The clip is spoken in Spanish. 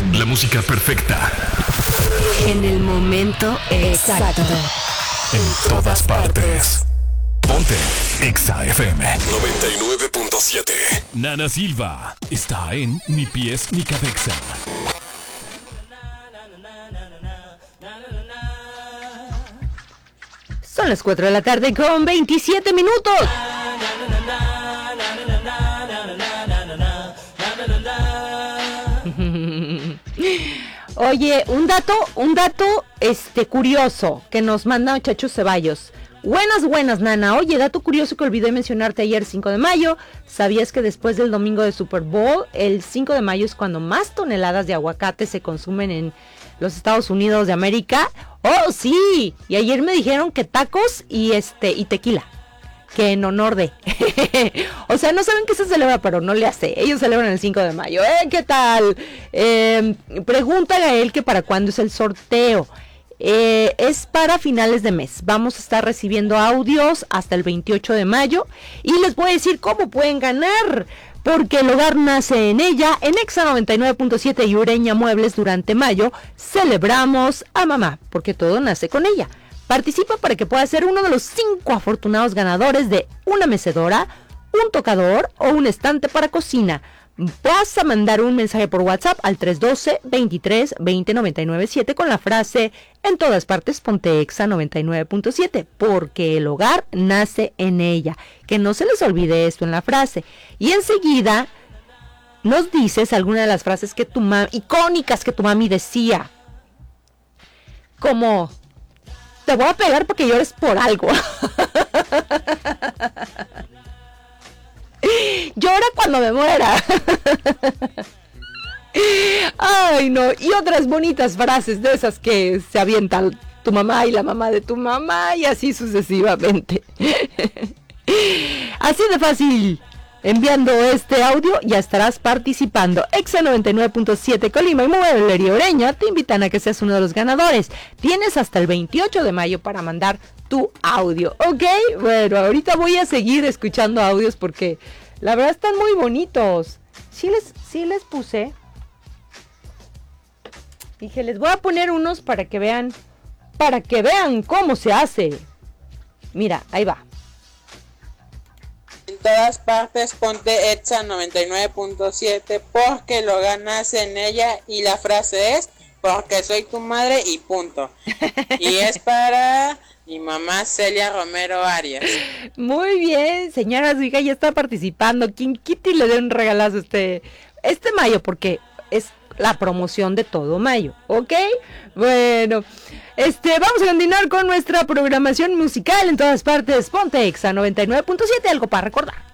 La música perfecta. En el momento exacto. En todas partes. Ponte Exa FM 99.7. Nana Silva está en Ni Pies Ni Cabeza. Son las 4 de la tarde con 27 minutos. Oye, un dato curioso que nos manda Chacho Ceballos. Buenas, Nana. Oye, dato curioso que olvidé mencionarte ayer, 5 de mayo. ¿Sabías que después del domingo de Super Bowl, el 5 de mayo es cuando más toneladas de aguacate se consumen en los Estados Unidos de América? ¡Oh, sí! Y ayer me dijeron que tacos y tequila. Que en honor de... O sea, no saben qué se celebra, pero no le hace. Ellos celebran el 5 de mayo. ¿Qué tal? Pregúntale a él que para cuándo es el sorteo. Es para finales de mes. Vamos a estar recibiendo audios hasta el 28 de mayo. Y les voy a decir cómo pueden ganar. Porque el hogar nace en ella. En Exa 99.7 y Ureña Muebles durante mayo celebramos a mamá. Porque todo nace con ella. Participa para que puedas ser uno de los 5 afortunados ganadores de una mecedora, un tocador o un estante para cocina. Vas a mandar un mensaje por WhatsApp al 312-23-20-997 con la frase en todas partes ponte Exa 99.7 porque el hogar nace en ella. Que no se les olvide esto en la frase. Y enseguida nos dices alguna de las frases que icónicas que tu mami decía. Como... Te voy a pegar porque llores por algo. Llora cuando me muera. Ay, no. Y otras bonitas frases de esas que se avientan tu mamá y la mamá de tu mamá y así sucesivamente. Así de fácil. Enviando este audio ya estarás participando. Exa 99.7 Colima y Mueblería Ureña te invitan a que seas uno de los ganadores. Tienes hasta el 28 de mayo para mandar tu audio, ¿ok? Bueno, ahorita voy a seguir escuchando audios porque la verdad están muy bonitos. Sí les puse. Dije, les voy a poner unos para que vean cómo se hace. Mira, ahí va. En todas partes ponte Exa 99.7 porque lo ganas en ella y la frase es porque soy tu madre y punto. Y es para mi mamá Celia Romero Arias. Muy bien, señora, su hija ya está participando. Kitty le dé un regalazo este mayo porque es la promoción de todo mayo, ¿ok? Bueno, vamos a continuar con nuestra programación musical en todas partes. Ponte Exa 99.7, algo para recordar.